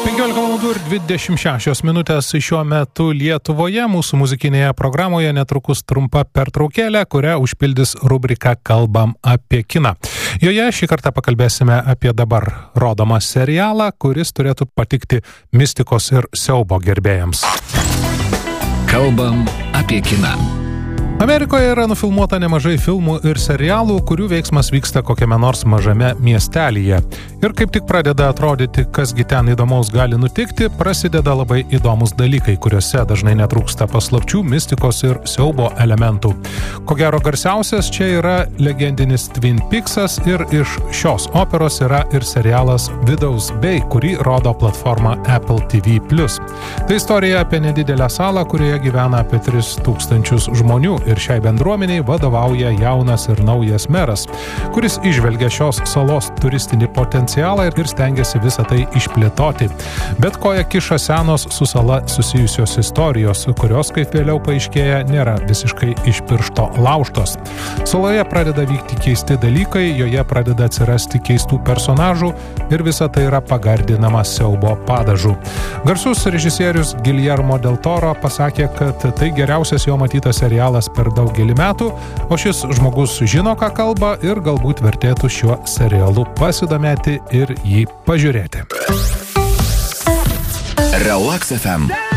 15:26 šiuo metu Lietuvoje. Mūsų muzikinėje programoje netrukus trumpa pertraukėlė, kurią užpildys rubrika Kalbam apie kiną. Joje šį kartą pakalbėsime apie dabar rodomą serialą, kuris turėtų patikti mistikos ir siaubo gerbėjams. Kalbam apie kiną. Amerikoje yra nufilmuota nemažai filmų ir serialų, kurių veiksmas vyksta kokiame nors mažame miestelyje. Ir kaip tik pradeda atrodyti, kasgi ten įdomaus gali nutikti, prasideda labai įdomus dalykai, kuriuose dažnai netrūksta paslapčių, mistikos ir siaubo elementų. Ko gero garsiausias čia yra legendinis Twin Peaksas ir iš šios operos yra ir serialas Widow's Bay, kurį rodo platforma Apple TV+. Tai istorija apie nedidelę salą, kurioje gyvena apie 3000 žmonių. Ir šiai bendruomeniai vadovauja jaunas ir naujas meras, kuris įžvelgia šios salos turistinį potencialą ir stengiasi visą tai išplėtoti. Bet koja kiša senos su sala susijusios istorijos, kurios, kaip vėliau paaiškėja, nėra visiškai iš piršto laužtos. Saloje pradeda vykti keisti dalykai, joje pradeda atsirasti keistų personažų ir visa tai yra pagardinama siaubo padažu. Garsus režisierius Guillermo del Toro pasakė, kad tai geriausias jo matytas serialas per daugelį metų, o šis žmogus žino, ką kalba ir galbūt vertėtų šiuo serialu pasidomėti ir jį pažiūrėti. Relax FM.